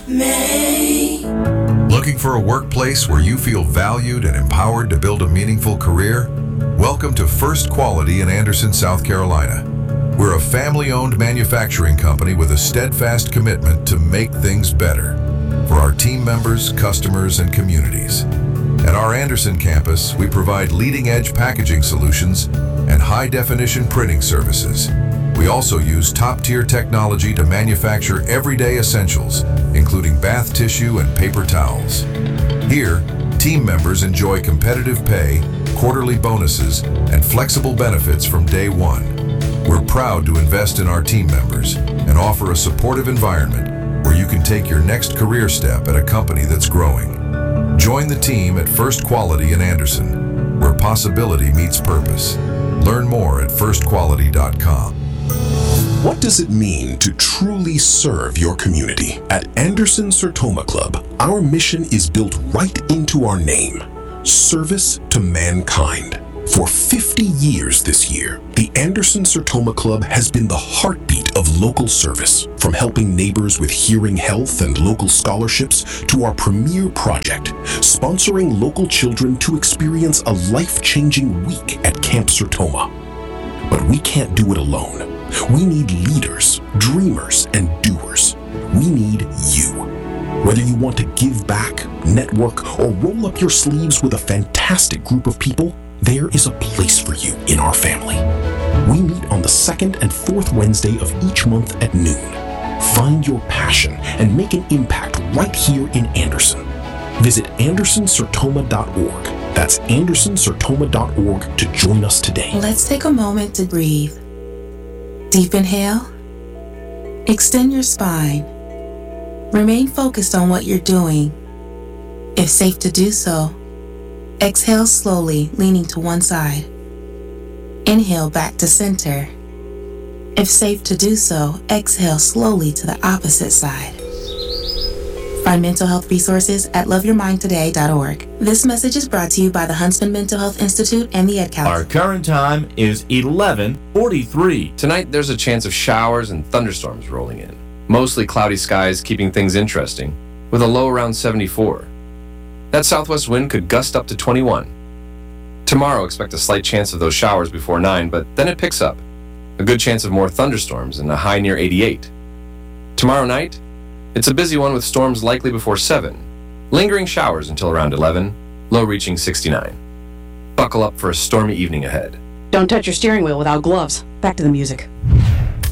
me. Looking for a workplace where you feel valued and empowered to build a meaningful career? Welcome to First Quality in Anderson, South Carolina. We're a family-owned manufacturing company with a steadfast commitment to make things better for our team members, customers, and communities. At our Anderson campus, we provide leading-edge packaging solutions and high-definition printing services. We also use top-tier technology to manufacture everyday essentials, including bath tissue and paper towels. Here, team members enjoy competitive pay, quarterly bonuses, and flexible benefits from day one. We're proud to invest in our team members and offer a supportive environment where you can take your next career step at a company that's growing. Join the team at First Quality in Anderson, where possibility meets purpose. Learn more at firstquality.com. What does it mean to truly serve your community? At Anderson Sertoma Club, our mission is built right into our name: service to mankind. For 50 years this year, the Anderson Sertoma Club has been the heartbeat of local service, from helping neighbors with hearing health and local scholarships to our premier project, sponsoring local children to experience a life-changing week at Camp Sertoma. But we can't do it alone. We need leaders, dreamers, and doers. We need you. Whether you want to give back, network, or roll up your sleeves with a fantastic group of people, there is a place for you in our family. We meet on the second and fourth Wednesday of each month at noon. Find your passion and make an impact right here in Anderson. Visit andersonsertoma.org. That's andersonsertoma.org to join us today. Let's take a moment to breathe. Deep inhale. Extend your spine. Remain focused on what you're doing. If safe to do so, exhale slowly, leaning to one side. Inhale back to center. If safe to do so, exhale slowly to the opposite side. Find mental health resources at loveyourmindtoday.org. This message is brought to you by the Huntsman Mental Health Institute and the Ed Council. Our current time is 11:43. Tonight, there's a chance of showers and thunderstorms rolling in. Mostly cloudy skies, keeping things interesting, with a low around 74. That southwest wind could gust up to 21. Tomorrow, expect a slight chance of those showers before 9, but then it picks up. A good chance of more thunderstorms and a high near 88. Tomorrow night, it's a busy one with storms likely before 7. Lingering showers until around 11, low reaching 69. Buckle up for a stormy evening ahead. Don't touch your steering wheel without gloves. Back to the music.